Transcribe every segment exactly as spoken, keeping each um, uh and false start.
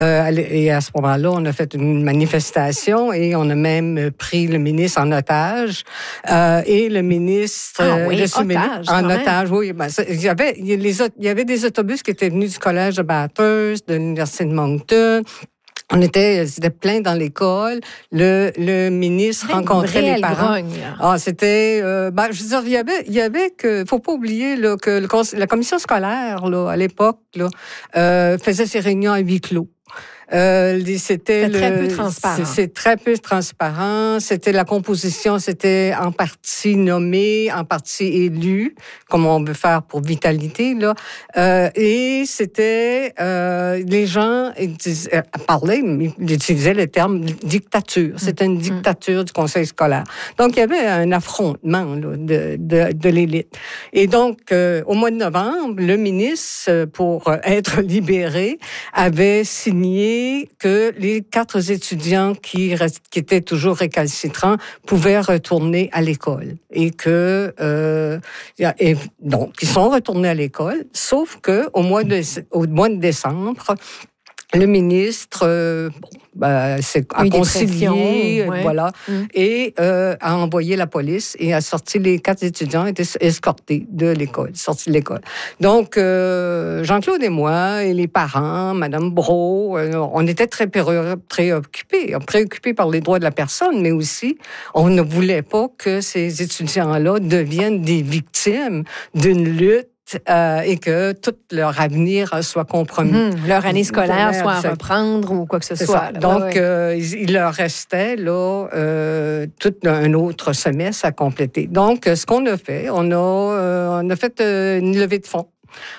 Euh, et à ce moment-là, on a fait une manifestation et on a même pris le ministre en otage. Euh, et le ministre... Ah oui, le otage, En quand otage, même. oui. Ben, ça, il, y avait, il, y les, il y avait des autobus qui étaient venus du Collège de Bathurst, de l'Université de Moncton. On était, c'était plein dans l'école. Le, le ministre Une rencontrait les parents. Grogne, ah, c'était, euh, ben, je veux dire, il y avait, il y avait que, faut pas oublier là que le, la commission scolaire là à l'époque là euh, faisait ses réunions à huis clos. Euh, c'était le, très peu transparent. C'est, c'est très peu transparent. C'était la composition, c'était en partie nommé, en partie élu, comme on veut faire pour Vitalité là. Euh, et c'était euh, les gens ils disaient, euh, parlaient, ils utilisaient le terme dictature. C'était une dictature mmh. du conseil scolaire. Donc il y avait un affrontement là, de, de de l'élite. Et donc euh, au mois de novembre, le ministre, pour être libéré, avait signé que les quatre étudiants qui, rest, qui étaient toujours récalcitrants pouvaient retourner à l'école. Et que, euh, et donc, ils sont retournés à l'école, sauf que au mois de, au mois de décembre, le ministre euh, bon, ben, c'est a concilié, ouais. voilà, mmh. et euh, a envoyé la police et a sorti les quatre étudiants étaient escortés de l'école, sortis de l'école. Donc euh, Jean-Claude et moi et les parents, Madame Brault, euh, on était très préoccupés, préoccupés par les droits de la personne, mais aussi on ne voulait pas que ces étudiants-là deviennent des victimes d'une lutte. Euh, et que tout leur avenir soit compromis. Mmh, leur année scolaire soit à reprendre ou quoi que ce c'est soit. Là, Donc, ouais. euh, il, il leur restait là euh, tout un autre semestre à compléter. Donc, ce qu'on a fait, on a, euh, on a fait euh, une levée de fonds.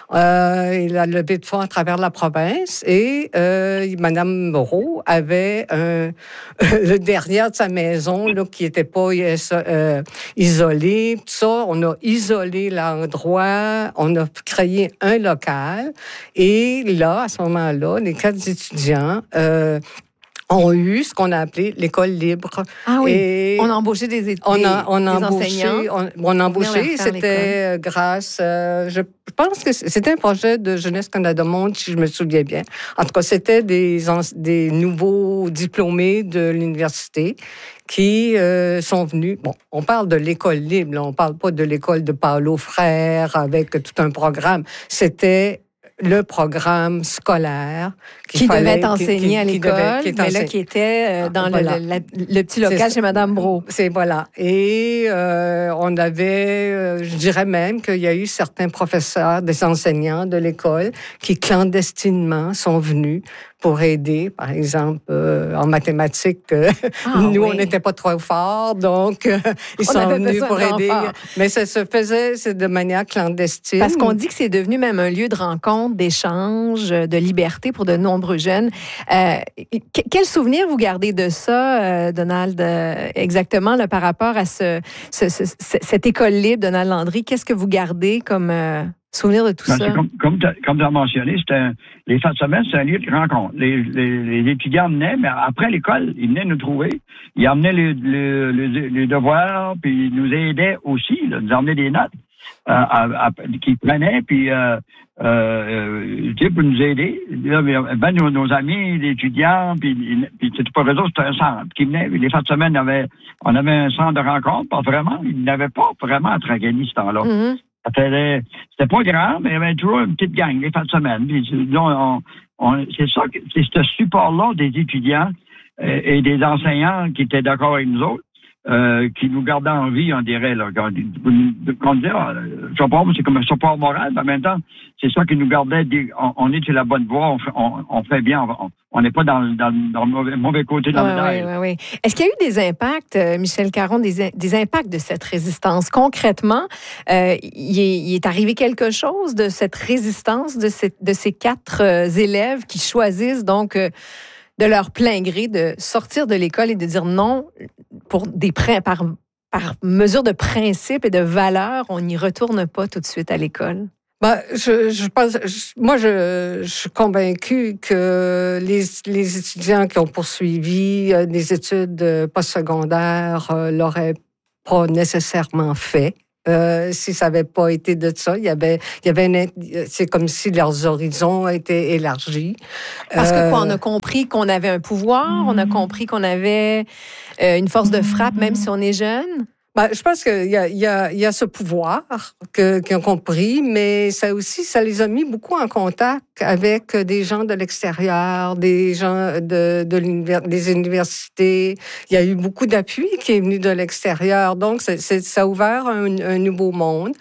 Euh, il a levé de fonds à travers la province et euh, Madame Moreau avait un, le derrière de sa maison là, qui n'était pas euh, isolé. Tout ça, on a isolé l'endroit, on a créé un local et là, à ce moment-là, les quatre étudiants euh, ont eu ce qu'on a appelé l'école libre. Ah oui, et on a embauché des, des, on a, on a des embauché, enseignants. On, on a embauché, c'était grâce, euh, je pense que c'était un projet de Jeunesse Canada Monde, si je me souviens bien. En tout cas, c'était des, des nouveaux diplômés de l'université qui euh, sont venus. Bon, on parle de l'école libre, là, on parle pas de l'école de Paulo Frère avec tout un programme. C'était le programme scolaire qui devait être enseigné à l'école, qui, qui mais là qui était euh, dans voilà. le, le, le petit local chez Madame Brault. C'est voilà. Et euh, on avait, euh, je dirais même qu'il y a eu certains professeurs, des enseignants de l'école qui clandestinement sont venus pour aider, par exemple, euh, en mathématiques. Euh, ah, nous, oui. on n'était pas trop forts, donc euh, ils on sont venus pour aider. Fort. Mais ça se faisait c'est de manière clandestine. Parce qu'on dit que c'est devenu même un lieu de rencontre, d'échange, de liberté pour de nombreux jeunes. Euh, quel souvenir vous gardez de ça, euh, Donald, euh, exactement, là, par rapport à ce, ce, ce, cette école libre, Donald Landry? Qu'est-ce que vous gardez comme... Euh, souvenir de tout ben, ça? Comme, comme tu as mentionné, c'était un, les fins de semaine, c'est un lieu de rencontre. Les, les, les étudiants venaient, mais après l'école, ils venaient nous trouver. Ils amenaient les, les, les, les devoirs, puis ils nous aidaient aussi, là, nous amenaient des notes euh, à, à, qu'ils prenaient, puis euh, euh, tu sais, pour nous aider. Là, ben, nos, nos amis, les étudiants, puis, puis c'était pas réseau, c'était un centre qui venait. Les fins de semaine, on avait, on avait un centre de rencontre, pas vraiment. Ils n'avaient pas vraiment à Tragani ce temps-là. Mm-hmm. C'était pas grand, mais il y avait toujours une petite gang, les fins de semaine. Puis, on, on, c'est ça, c'est ce support-là des étudiants euh, et des enseignants qui étaient d'accord avec nous autres, euh, qui nous gardaient en vie, on dirait. Là, quand, quand on disait, euh, support, c'est comme un support moral, mais en même temps, c'est ça qui nous gardait. On, on est sur la bonne voie, on fait, on, on fait bien, on n'est pas dans, dans, dans le mauvais, mauvais côté de la médaille. Oui, oui, oui. Est-ce qu'il y a eu des impacts, euh, Michel Caron, des, des impacts de cette résistance? Concrètement, euh, il, est, il est arrivé quelque chose de cette résistance de, cette, de ces quatre euh, élèves qui choisissent donc euh, de leur plein gré de sortir de l'école et de dire non pour des par, par mesure de principe et de valeur, on n'y retourne pas tout de suite à l'école? Ben, je, je pense, je, moi, je, je suis convaincue que les, les étudiants qui ont poursuivi euh, des études postsecondaires euh, l'auraient pas nécessairement fait. Euh, si ça n'avait pas été de ça, il y avait, il y avait une, c'est comme si leurs horizons étaient élargis. Parce que euh, quoi, on a compris qu'on avait un pouvoir, on a compris qu'on avait euh, une force de frappe, même si on est jeune. Ben, je pense qu'il y a, il y a, il y a ce pouvoir que, qu'ils ont compris, mais ça aussi, ça les a mis beaucoup en contact avec des gens de l'extérieur, des gens de, de l'univers, des universités. Il y a eu beaucoup d'appui qui est venu de l'extérieur. Donc, c'est, c'est, ça a ouvert un, un nouveau monde.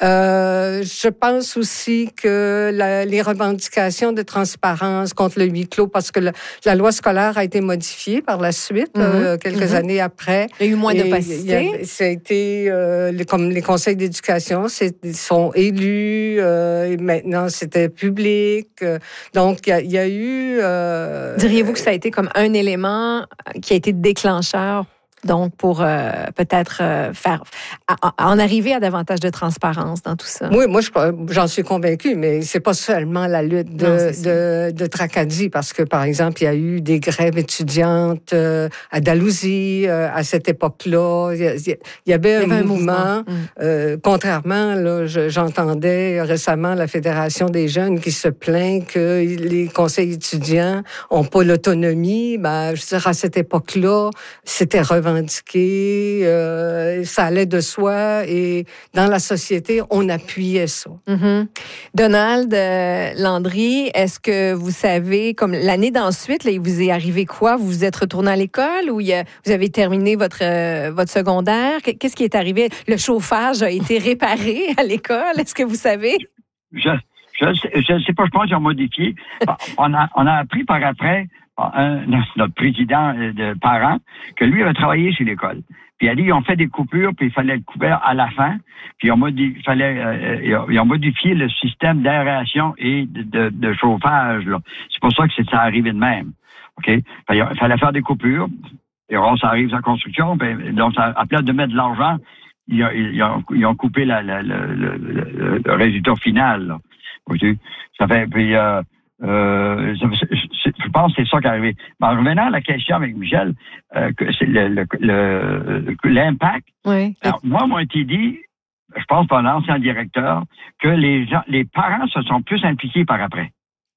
Euh, je pense aussi que la, les revendications de transparence contre le huis clos, parce que le, la loi scolaire a été modifiée par la suite, mm-hmm. euh, quelques mm-hmm. années après. Il y a eu moins d'opacité. Ça a été, euh, les, comme les conseils d'éducation c'est, sont élus, euh, et maintenant c'était public. Euh, donc, il y, y a eu... Euh, Diriez-vous que ça a été comme un élément qui a été déclencheur donc pour euh, peut-être euh, faire à, à en arriver à davantage de transparence dans tout ça? Oui, moi, je, j'en suis convaincue, mais c'est pas seulement la lutte de, non, de, de Tracadie, parce que, par exemple, il y a eu des grèves étudiantes euh, à Dalhousie euh, à cette époque-là. Il y, il y avait un, il y avait mouvement. Un mouvement. Euh, contrairement, là, je, j'entendais récemment la Fédération des jeunes qui se plaint que les conseils étudiants ont pas l'autonomie. Ben, je veux dire, à cette époque-là, c'était revendiqué. Indiqué, euh, ça allait de soi et dans la société, on appuyait ça. Mm-hmm. Donald euh, Landry, est-ce que vous savez, comme l'année d'ensuite, là, il vous est arrivé quoi? Vous vous êtes retourné à l'école ou il y a, vous avez terminé votre, euh, votre secondaire? Qu'est-ce qui est arrivé? Le chauffage a été réparé à l'école? Est-ce que vous savez? Je ne sais, je sais pas, je pense qu'ils ont modifié. on, a, on a appris par après, un, notre président de parents, que lui avait travaillé chez l'école. Puis il a dit, ils ont fait des coupures, puis il fallait le couvert à la fin. Puis ils ont, modi- il fallait, euh, ils ont modifié le système d'aération et de, de, de chauffage. Là. C'est pour ça que c'est, ça arrivé de même. OK? Il fallait faire des coupures. Et on, ça arrive en construction. Puis, donc, ça, à place de mettre de l'argent, ils ont, ils ont, ils ont coupé la, la, la, le, le, le résultat final. Là. Okay? Ça fait... Puis, euh, Euh, je pense que c'est ça qui est arrivé. Mais en revenant à la question avec Michel, euh, que c'est le, le, le, l'impact. Oui. Alors, moi, moi, été dit, je pense par l'ancien directeur, que les gens, les parents se sont plus impliqués par après.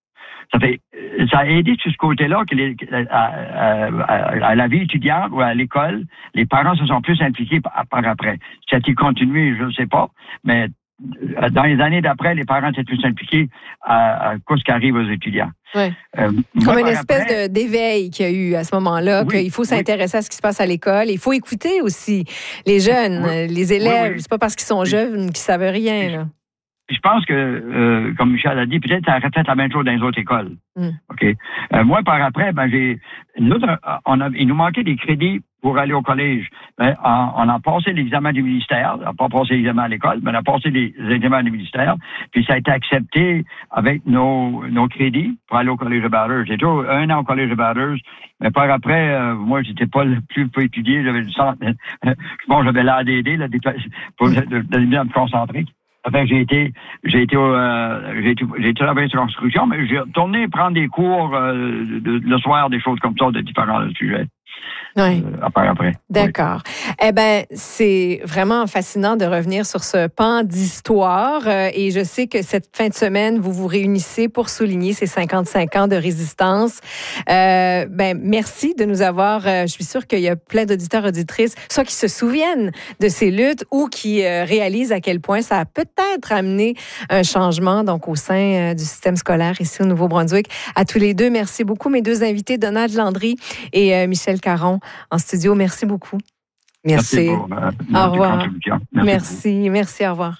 Ça fait, ça a aidé sur ce côté-là que les, à, à, à la vie étudiante ou à l'école, les parents se sont plus impliqués par, par après. Ça a-t-il continué, je ne sais pas, mais dans les années d'après, les parents étaient plus impliqués à, à quoi ce qui arrive aux étudiants. Ouais. Euh, Comme une espèce après, de, d'éveil qu'il y a eu à ce moment-là, oui, qu'il faut s'intéresser oui. à ce qui se passe à l'école. Il faut écouter aussi les jeunes, oui. les élèves. Oui, oui. C'est pas parce qu'ils sont jeunes qu'ils savent rien. Là. Je pense que, euh, comme Michel a dit, peut-être ça aurait fait la même chose dans les autres écoles. Mm. OK. Euh, moi, par après, ben, j'ai, nous, on a, il nous manquait des crédits pour aller au collège. Ben, on, on a passé l'examen du ministère. On n'a pas passé l'examen à l'école, mais on a passé les examens du ministère. Puis ça a été accepté avec nos, nos crédits pour aller au collège de Bathurst. J'ai toujours un an au collège de Bathurst. Mais par après, euh, moi, j'étais pas le plus pour étudier. J'avais le centre, je pense que j'avais l'A D D, là, pour de, de, de me concentrer. Enfin, j'ai été, j'ai été, euh, j'ai été, j'ai travaillé sur construction, mais j'ai retourné prendre des cours euh, de, de, le soir, des choses comme ça, de différents sujets. Oui. Euh, après, après. D'accord. Oui. Eh bien, c'est vraiment fascinant de revenir sur ce pan d'histoire. Euh, et je sais que cette fin de semaine, vous vous réunissez pour souligner ces cinquante-cinq ans de résistance. Euh, ben, merci de nous avoir... Euh, je suis sûre qu'il y a plein d'auditeurs, auditrices, soit qui se souviennent de ces luttes ou qui euh, réalisent à quel point ça a peut-être amené un changement donc, au sein euh, du système scolaire ici au Nouveau-Brunswick. À tous les deux, merci beaucoup. Mes deux invités, Donald Landry et euh, Michel Caron, en studio. Merci beaucoup. Merci. Merci pour, euh, au revoir. Merci. Merci. Merci. Au revoir.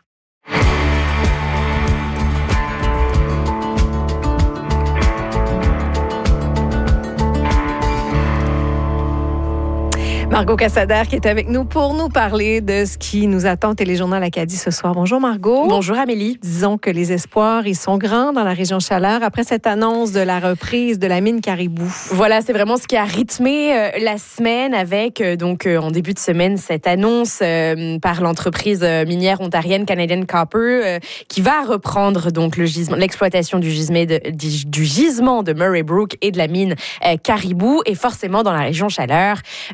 Margot Cassader qui est avec nous pour nous parler de ce qui nous attend au Téléjournal Acadie ce soir. Bonjour Margot. Bonjour Amélie. Disons que les espoirs, ils sont grands dans la région Chaleur après cette annonce de la reprise de la mine Caribou. Voilà, c'est vraiment ce qui a rythmé euh, la semaine avec, euh, donc euh, en début de semaine, cette annonce euh, par l'entreprise euh, minière ontarienne Canadian Copper euh, qui va reprendre donc le gisement, l'exploitation du gisement de, du, du gisement de Murray Brook et de la mine euh, Caribou. Et forcément, dans la région Chaleur, euh, c'est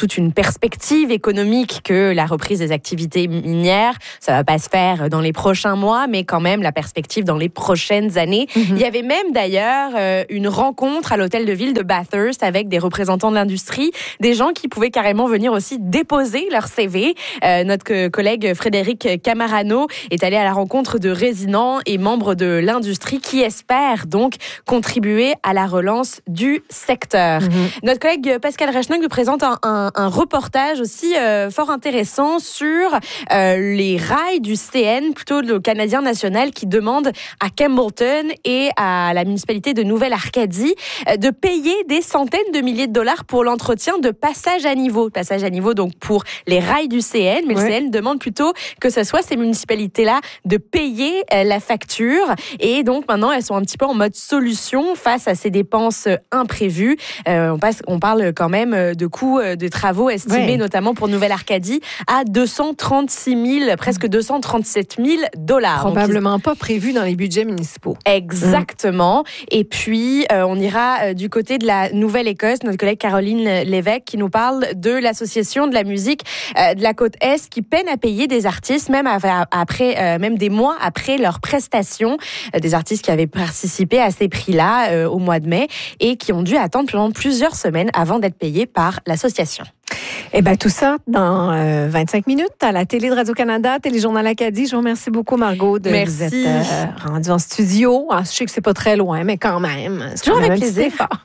toute une perspective économique que la reprise des activités minières. Ça va pas se faire dans les prochains mois, mais quand même la perspective dans les prochaines années. Mm-hmm. Il y avait même d'ailleurs euh, une rencontre à l'hôtel de ville de Bathurst avec des représentants de l'industrie, des gens qui pouvaient carrément venir aussi déposer leur C V. Euh, notre collègue Frédéric Camarano est allé à la rencontre de résidents et membres de l'industrie qui espèrent donc contribuer à la relance du secteur. Mm-hmm. Notre collègue Pascal Rechnock nous présente un, un, un reportage aussi euh, fort intéressant sur euh, les rails du C N, plutôt le Canadien national, qui demande à Campbellton et à la municipalité de Nouvelle-Arcadie euh, de payer des centaines de milliers de dollars pour l'entretien de passage à niveau. Passage à niveau donc pour les rails du C N, mais ouais. Le C N demande plutôt que ce soit ces municipalités-là de payer euh, la facture. Et donc maintenant, elles sont un petit peu en mode solution face à ces dépenses imprévues. Euh, on, passe, on parle quand même de coûts de travaux estimés, ouais. notamment pour Nouvelle-Arcadie, à deux cent trente-six mille, presque deux cent trente-sept mille dollars. Probablement donc, pas prévu dans les budgets municipaux. Exactement. Mmh. Et puis, euh, on ira euh, du côté de la Nouvelle-Écosse, notre collègue Caroline Lévesque qui nous parle de l'Association de la musique euh, de la Côte-Est qui peine à payer des artistes, même après, euh, même des mois après leur prestation, euh, des artistes qui avaient participé à ces prix-là euh, au mois de mai et qui ont dû attendre pendant plusieurs semaines avant d'être payés par l'association. Eh bien, tout ça dans euh, vingt-cinq minutes à la télé de Radio-Canada, Téléjournal Acadie. Je vous remercie beaucoup, Margot, de Merci. vous être euh, rendue en studio. Ah, je sais que c'est pas très loin, mais quand même. C'est toujours avec plaisir.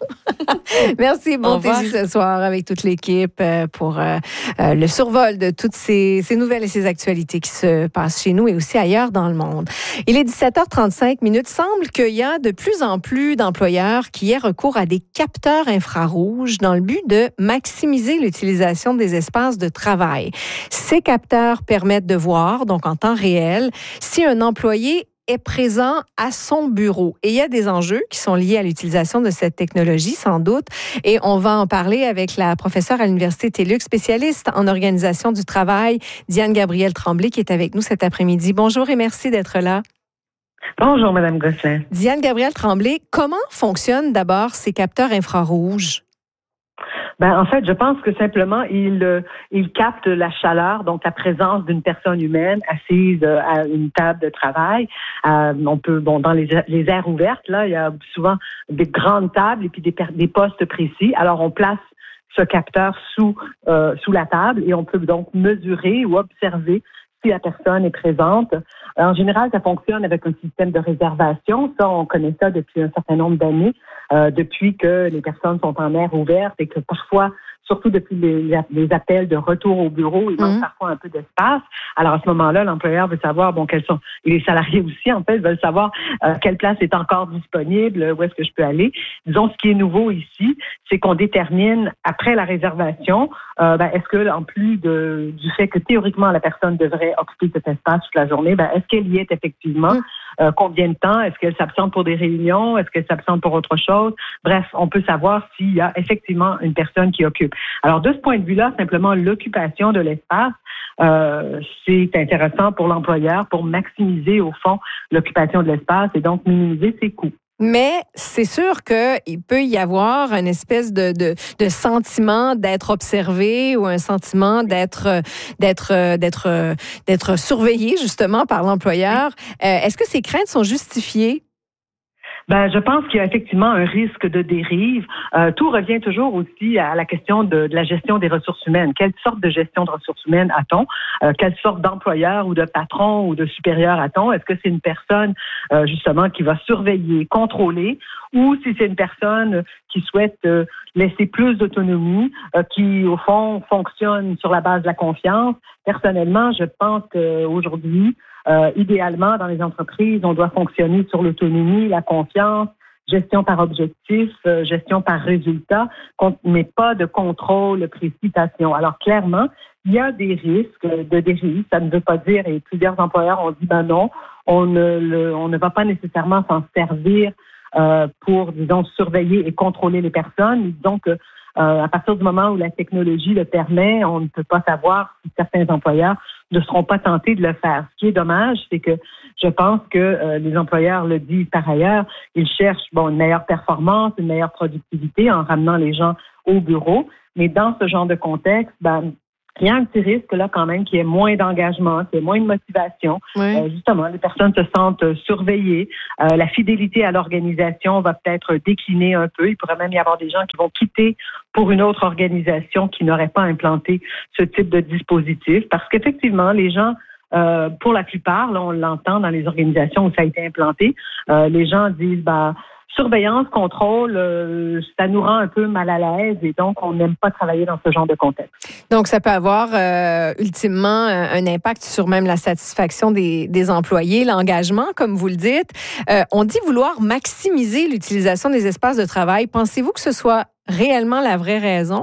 Merci. Bon T J ce soir avec toute l'équipe euh, pour euh, euh, le survol de toutes ces, ces nouvelles et ces actualités qui se passent chez nous et aussi ailleurs dans le monde. Il est dix-sept heures trente-cinq minutes. Semble qu'il y a de plus en plus d'employeurs qui aient recours à des capteurs infrarouges dans le but de maximiser l'utilisation des espaces de travail. Ces capteurs permettent de voir, donc en temps réel, si un employé est présent à son bureau. Et il y a des enjeux qui sont liés à l'utilisation de cette technologie, sans doute. Et on va en parler avec la professeure à l'Université T E L U Q, spécialiste en organisation du travail, Diane Gabrielle Tremblay, qui est avec nous cet après-midi. Bonjour et merci d'être là. Bonjour, Madame Gosselin. Diane Gabrielle Tremblay, comment fonctionnent d'abord ces capteurs infrarouges? Ben, en fait, je pense que simplement, il, euh, il capte la chaleur, donc la présence d'une personne humaine assise euh, à une table de travail. Euh, on peut, bon, dans les, les aires ouvertes, là, il y a souvent des grandes tables et puis des, des postes précis. Alors, on place ce capteur sous, euh, sous la table et on peut donc mesurer ou observer si la personne est présente. En général, ça fonctionne avec un système de réservation. Ça, on connaît ça depuis un certain nombre d'années, euh, depuis que les personnes sont en air ouverte et que parfois, surtout depuis les, les appels de retour au bureau, il manque mmh. parfois un peu d'espace. Alors, à ce moment-là, l'employeur veut savoir, bon, quels sont, et les salariés aussi, en fait, veulent savoir euh, quelle place est encore disponible, où est-ce que je peux aller. Disons, ce qui est nouveau ici, c'est qu'on détermine, après la réservation, euh, ben, est-ce que, en plus de, du fait que théoriquement, la personne devrait occuper cet espace toute la journée, ben, est-ce qu'elle y est effectivement? Mmh. Euh, combien de temps? Est-ce qu'elle s'absente pour des réunions? Est-ce qu'elle s'absente pour autre chose? Bref, on peut savoir s'il y a effectivement une personne qui occupe. Alors, de ce point de vue-là, simplement l'occupation de l'espace, euh, c'est intéressant pour l'employeur pour maximiser, au fond, l'occupation de l'espace et donc minimiser ses coûts. Mais c'est sûr qu'il peut y avoir une espèce de, de, de sentiment d'être observé ou un sentiment d'être, d'être, d'être, d'être surveillé justement par l'employeur. Euh, est-ce que ces craintes sont justifiées? Ben, je pense qu'il y a effectivement un risque de dérive. Euh, tout revient toujours aussi à la question de, de la gestion des ressources humaines. Quelle sorte de gestion de ressources humaines a-t-on? Euh, quelle sorte d'employeur ou de patron ou de supérieur a-t-on? Est-ce que c'est une personne, euh, justement, qui va surveiller, contrôler, ou si c'est une personne qui souhaite euh, laisser plus d'autonomie, euh, qui, au fond, fonctionne sur la base de la confiance? Personnellement, je pense qu'aujourd'hui, Euh, idéalement, dans les entreprises, on doit fonctionner sur l'autonomie, la confiance, gestion par objectif, euh, gestion par résultat, mais pas de contrôle, précipitation. Alors, clairement, il y a des risques de dérive. Ça ne veut pas dire, et plusieurs employeurs ont dit, ben non, on ne, le, on ne va pas nécessairement s'en servir euh, pour, disons, surveiller et contrôler les personnes. Disons que Euh, à partir du moment où la technologie le permet, on ne peut pas savoir si certains employeurs ne seront pas tentés de le faire. Ce qui est dommage, c'est que je pense que euh, les employeurs le disent par ailleurs, ils cherchent bon une meilleure performance, une meilleure productivité en ramenant les gens au bureau, mais dans ce genre de contexte, ben il y a un petit risque là quand même qu'il y ait moins d'engagement, qu'il y ait moins de motivation. Oui. Euh, justement, les personnes se sentent euh, surveillées. Euh, la fidélité à l'organisation va peut-être décliner un peu. Il pourrait même y avoir des gens qui vont quitter pour une autre organisation qui n'aurait pas implanté ce type de dispositif. Parce qu'effectivement, les gens, euh, pour la plupart, là, on l'entend dans les organisations où ça a été implanté, euh, les gens disent, bah, surveillance, contrôle, euh, ça nous rend un peu mal à l'aise et donc on n'aime pas travailler dans ce genre de contexte. Donc, ça peut avoir euh, ultimement un, un impact sur même la satisfaction des, des employés, l'engagement, comme vous le dites. Euh, on dit vouloir maximiser l'utilisation des espaces de travail. Pensez-vous que ce soit réellement la vraie raison?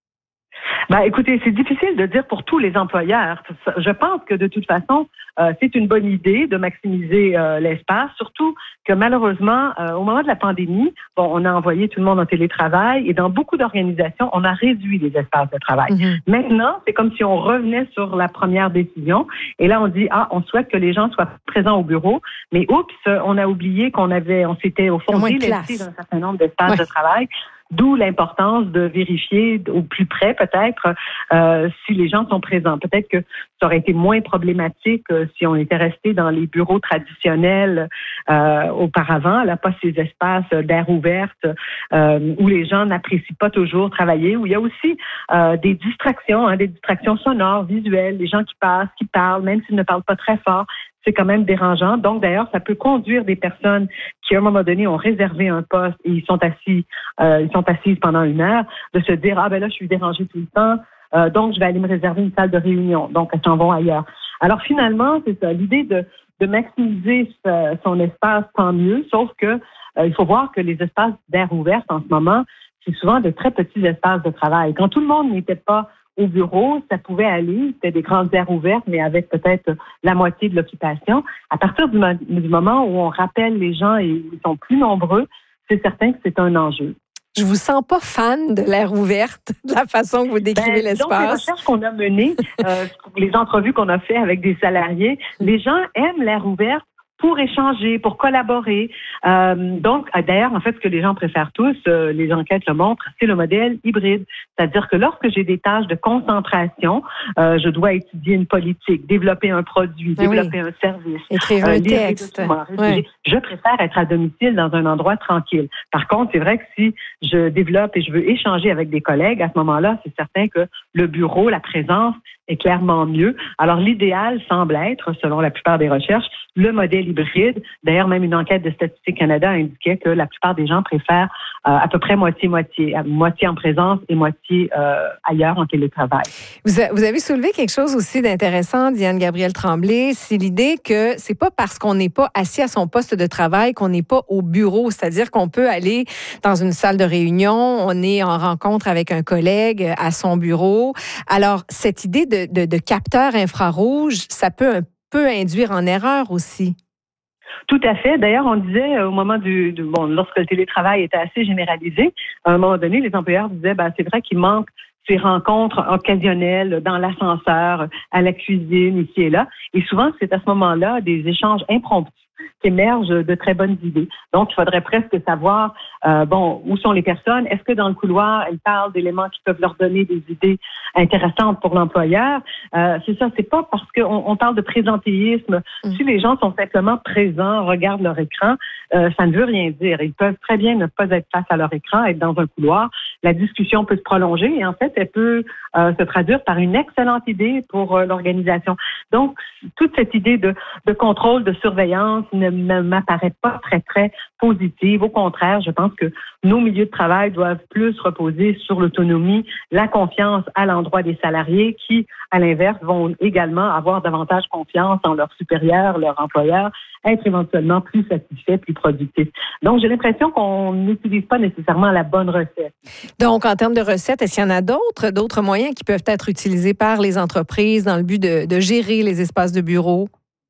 Ben, écoutez, c'est difficile de dire pour tous les employeurs. Je pense que de toute façon, euh, c'est une bonne idée de maximiser euh, l'espace, surtout que malheureusement, euh, au moment de la pandémie, bon, on a envoyé tout le monde en télétravail et dans beaucoup d'organisations, on a réduit les espaces de travail. Mm-hmm. Maintenant, c'est comme si on revenait sur la première décision et là, on dit, ah, on souhaite que les gens soient présents au bureau, mais oups, on a oublié qu'on avait, on s'était au fond délaissé d'un certain nombre d'espaces ouais. de travail. D'où l'importance de vérifier au plus près, peut-être, euh, si les gens sont présents. Peut-être que ça aurait été moins problématique euh, si on était resté dans les bureaux traditionnels euh, auparavant, là, pas ces espaces d'air ouvert euh, où les gens n'apprécient pas toujours travailler, où il y a aussi euh, des distractions, hein, des distractions sonores, visuelles, les gens qui passent, qui parlent, même s'ils ne parlent pas très fort. C'est quand même dérangeant. Donc, d'ailleurs, ça peut conduire des personnes qui, à un moment donné, ont réservé un poste et ils sont assis, euh, ils sont assises pendant une heure, de se dire, ah ben là, je suis dérangée tout le temps, euh, donc je vais aller me réserver une salle de réunion. Donc, elles s'en vont ailleurs. Alors, finalement, c'est ça, l'idée de, de maximiser ce, son espace, tant mieux, sauf que euh, il faut voir que les espaces d'air ouvert, en ce moment, c'est souvent de très petits espaces de travail. Quand tout le monde n'était pas au bureau, ça pouvait aller, c'était des grandes aires ouvertes, mais avec peut-être la moitié de l'occupation. À partir du, mo- du moment où on rappelle les gens et ils sont plus nombreux, c'est certain que c'est un enjeu. Je vous sens pas fan de l'air ouverte, de la façon que vous décrivez ben, l'espace. Donc, les recherches qu'on a menées, euh, les entrevues qu'on a fait avec des salariés, les gens aiment l'air ouvert pour échanger, pour collaborer. Euh, donc, d'ailleurs, en fait, ce que les gens préfèrent tous, euh, les enquêtes le montrent, c'est le modèle hybride. C'est-à-dire que lorsque j'ai des tâches de concentration, euh, je dois étudier une politique, développer un produit, ah développer oui. un service, écrire euh, un texte. Ouais. Je préfère être à domicile dans un endroit tranquille. Par contre, c'est vrai que si je développe et je veux échanger avec des collègues, à ce moment-là, c'est certain que le bureau, la présence est clairement mieux. Alors, l'idéal semble être, selon la plupart des recherches, le modèle hybride. D'ailleurs, même une enquête de Statistique Canada indiquait que la plupart des gens préfèrent euh, à peu près moitié-moitié, moitié en présence et moitié euh, ailleurs en télétravail. Vous, a, vous avez soulevé quelque chose aussi d'intéressant, Diane Gabrielle Tremblay, c'est l'idée que c'est pas parce qu'on n'est pas assis à son poste de travail qu'on n'est pas au bureau, c'est-à-dire qu'on peut aller dans une salle de réunion, on est en rencontre avec un collègue à son bureau. Alors, cette idée de, de, de capteur infrarouge, ça peut un peu induire en erreur aussi. Tout à fait. D'ailleurs, on disait au moment du, du bon, lorsque le télétravail était assez généralisé, à un moment donné, les employeurs disaient, ben, c'est vrai qu'il manque ces rencontres occasionnelles dans l'ascenseur, à la cuisine, ici et là. Et souvent, c'est à ce moment-là des échanges impromptus qui émergent de très bonnes idées. Donc, il faudrait presque savoir, euh, bon, où sont les personnes? Est-ce que dans le couloir, elles parlent d'éléments qui peuvent leur donner des idées intéressantes pour l'employeur? Euh, c'est ça, c'est pas parce qu'on on parle de présentéisme. Mmh. Si les gens sont simplement présents, regardent leur écran, euh, ça ne veut rien dire. Ils peuvent très bien ne pas être face à leur écran, être dans un couloir. La discussion peut se prolonger et en fait, elle peut euh, se traduire par une excellente idée pour euh, l'organisation. Donc, toute cette idée de, de contrôle, de surveillance ne, ne m'apparaît pas très, très positive. Au contraire, je pense que nos milieux de travail doivent plus reposer sur l'autonomie, la confiance à l'endroit des salariés qui, à l'inverse, vont également avoir davantage confiance en leurs supérieurs, leurs employeurs, être éventuellement plus satisfaits, plus productifs. Donc, j'ai l'impression qu'on n'utilise pas nécessairement la bonne recette. Donc, en termes de recettes, est-ce qu'il y en a d'autres, d'autres moyens qui peuvent être utilisés par les entreprises dans le but de, de gérer les espaces de bureau?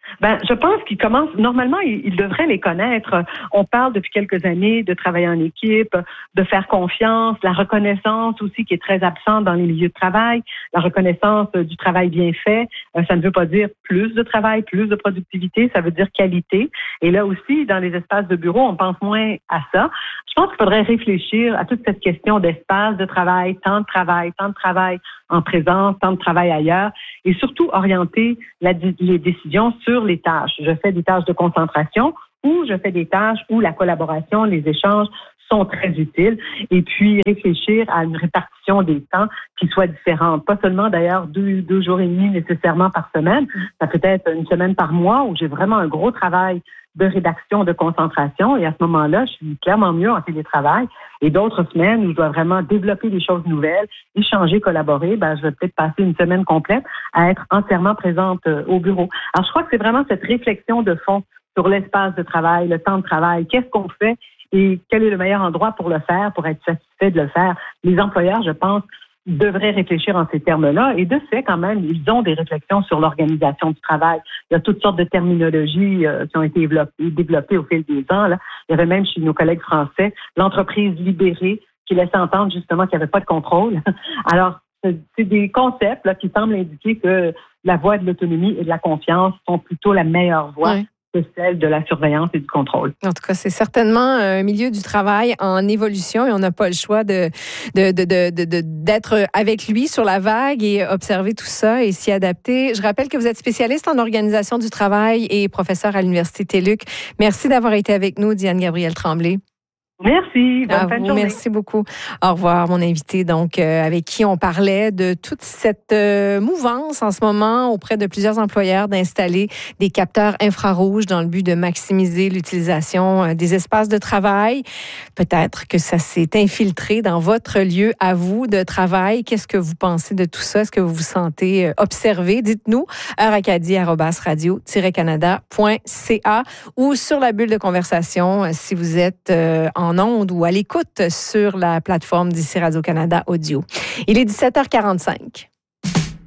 Ben, je pense qu'ils commencent, normalement, ils, ils devraient les connaître. On parle depuis quelques années de travailler en équipe, de faire confiance, la reconnaissance aussi qui est très absente dans les milieux de travail, la reconnaissance du travail bien fait. Euh, ça ne veut pas dire plus de travail, plus de productivité, ça veut dire qualité. Et là aussi, dans les espaces de bureau, on pense moins à ça. Je pense qu'il faudrait réfléchir à toute cette question d'espace de travail, temps de travail, temps de travail en présence, temps de travail ailleurs, et surtout orienter la, les décisions sur les tâches. Je fais des tâches de concentration ou je fais des tâches où la collaboration, les échanges sont très utiles. Et puis, réfléchir à une répartition des temps qui soit différente. Pas seulement, d'ailleurs, deux, deux jours et demi nécessairement par semaine. Ça peut être une semaine par mois où j'ai vraiment un gros travail de rédaction, de concentration. Et à ce moment-là, je suis clairement mieux en télétravail. Et d'autres semaines où je dois vraiment développer des choses nouvelles, échanger, collaborer, ben, je vais peut-être passer une semaine complète à être entièrement présente euh, au bureau. Alors, je crois que c'est vraiment cette réflexion de fond sur l'espace de travail, le temps de travail. Qu'est-ce qu'on fait et quel est le meilleur endroit pour le faire, pour être satisfait de le faire? Les employeurs, je pense, devraient réfléchir en ces termes-là. Et de fait, quand même, ils ont des réflexions sur l'organisation du travail. Il y a toutes sortes de terminologies euh, qui ont été développées, développées au fil des ans. Là. Il y avait même chez nos collègues français l'entreprise libérée qui laissait entendre justement qu'il n'y avait pas de contrôle. Alors, c'est des concepts là, qui semblent indiquer que la voie de l'autonomie et de la confiance sont plutôt la meilleure voie. Ouais. Que celle de la surveillance et du contrôle. En tout cas, c'est certainement un milieu du travail en évolution et on n'a pas le choix de, de, de, de, de, d'être avec lui sur la vague et observer tout ça et s'y adapter. Je rappelle que vous êtes spécialiste en organisation du travail et professeur à l'Université TÉLUQ. Merci d'avoir été avec nous, Diane Gabrielle Tremblay. Merci. Bonne à fin de vous, journée. Merci beaucoup. Au revoir, mon invité, donc, euh, avec qui on parlait de toute cette euh, mouvance en ce moment auprès de plusieurs employeurs d'installer des capteurs infrarouges dans le but de maximiser l'utilisation euh, des espaces de travail. Peut-être que ça s'est infiltré dans votre lieu à vous de travail. Qu'est-ce que vous pensez de tout ça? Est-ce que vous vous sentez euh, observé? Dites-nous, heure acadie arobase radio tiret canada point c a ou sur la bulle de conversation euh, si vous êtes euh, en en ondes ou à l'écoute sur la plateforme d'ici Radio-Canada Audio. Il est dix-sept heures quarante-cinq.